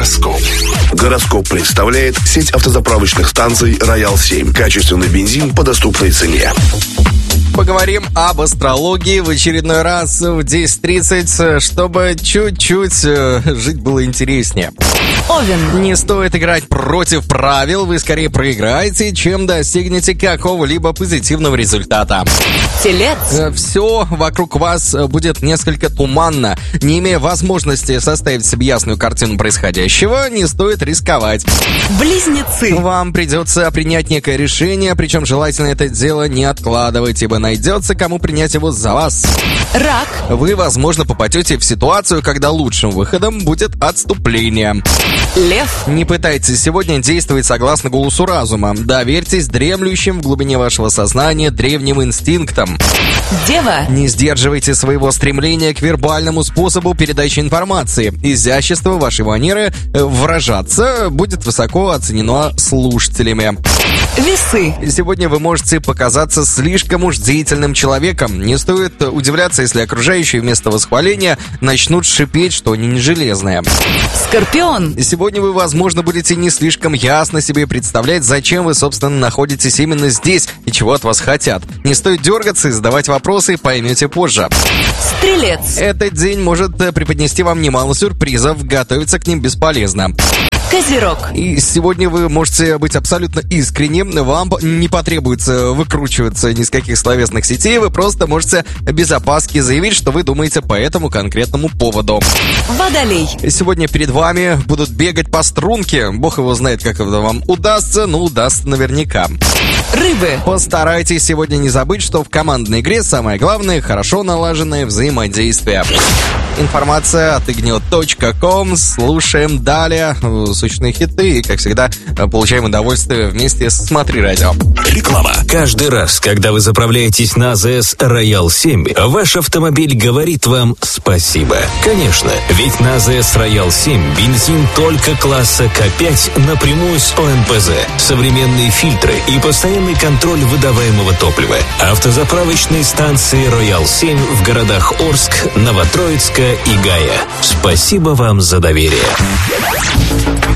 Гороскоп. Гороскоп представляет сеть автозаправочных станций «Роял-7». Качественный бензин по доступной цене. Поговорим об астрологии в очередной раз в 10:30, чтобы чуть-чуть жить было интереснее. Овен. Не стоит играть против правил, вы скорее проиграете, чем достигнете какого-либо позитивного результата. Телец. Все вокруг вас будет несколько туманно. Не имея возможности составить себе ясную картину происходящего, не стоит рисковать. Близнецы. Вам придется принять некое решение, причем желательно это дело не откладывать, ибо найдется, кому принять его за вас. Рак. Вы, возможно, попадете в ситуацию, когда лучшим выходом будет отступление. Лев. Не пытайтесь сегодня действовать согласно голосу разума. Доверьтесь дремлющим в глубине вашего сознания древним инстинктам. Дева. Не сдерживайте своего стремления к вербальному способу передачи информации. Изящество вашей манеры выражаться будет высоко оценено слушателями. Весы. Сегодня вы можете показаться слишком уж деятельным человеком. Не стоит удивляться, если окружающие вместо восхваления начнут шипеть, что они не железные. Скорпион. Сегодня вы, возможно, будете не слишком ясно себе представлять, зачем вы, собственно, находитесь именно здесь и чего от вас хотят. Не стоит дергаться и задавать вопросы, поймете позже. Стрелец. Этот день может преподнести вам немало сюрпризов, готовиться к ним бесполезно. Козерог. И сегодня вы можете быть абсолютно искренним, вам не потребуется выкручиваться ни с каких словесных сетей, вы просто можете без опаски заявить, что вы думаете по этому конкретному поводу. Водолей. Сегодня перед вами будут бегать по струнке, бог его знает, как это вам удастся, но удастся наверняка. Рыбы. Постарайтесь сегодня не забыть, что в командной игре самое главное – хорошо налаженное взаимодействие. Информация от ignet.com. Слушаем далее сочные хиты и, как всегда, получаем удовольствие вместе с «Смотри радио». Реклама. Каждый раз, когда вы заправляетесь на АЗС «Роял-7», ваш автомобиль говорит вам спасибо. Конечно, ведь на АЗС «Роял-7» бензин только класса К5 напрямую с ОМПЗ, современные фильтры и постоянный контроль выдаваемого топлива. Автозаправочные станции «Роял-7» в городах Орск, Новотроицка и Гая. Спасибо вам за доверие.